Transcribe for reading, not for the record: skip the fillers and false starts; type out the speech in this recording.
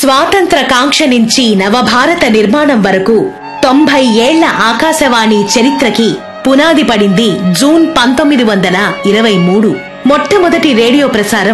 స్వాతంత్ర కాంక్ష నుంచి నవభారత నిర్మాణం వరకు 90 ఏళ్ల ఆకాశవాణి చరిత్రకి పునాది పడింది జూన్ 1923. మొట్టమొదటి రేడియో ప్రసారం